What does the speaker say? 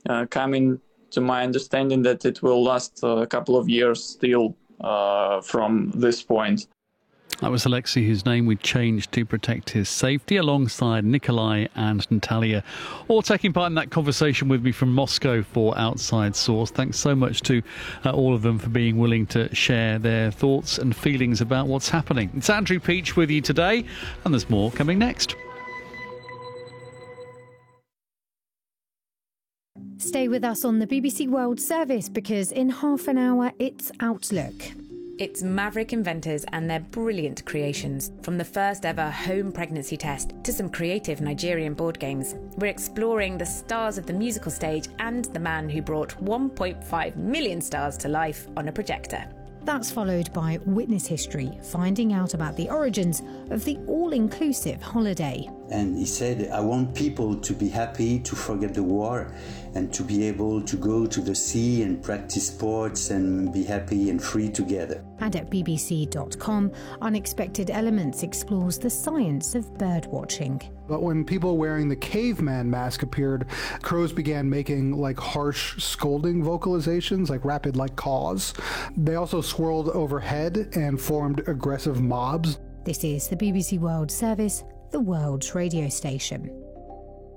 coming to my understanding that it will last a couple of years still from this point. That was Alexei, whose name we changed to protect his safety, alongside Nikolai and Natalia, all taking part in that conversation with me from Moscow for Outside Source. Thanks so much to all of them for being willing to share their thoughts and feelings about what's happening. It's Andrew Peach with you today, and there's more coming next. Stay with us on the BBC World Service, because in half an hour it's Outlook. It's maverick inventors and their brilliant creations. From the first ever home pregnancy test to some creative Nigerian board games, we're exploring the stars of the musical stage and the man who brought 1.5 million stars to life on a projector. That's followed by Witness History, finding out about the origins of the all-inclusive holiday. And he said, I want people to be happy, to forget the war, and to be able to go to the sea and practice sports and be happy and free together. And at bbc.com, Unexpected Elements explores the science of birdwatching. But when people wearing the caveman mask appeared, crows began making harsh scolding vocalizations, rapid caws. They also swirled overhead and formed aggressive mobs. This is the BBC World Service, the world's radio station.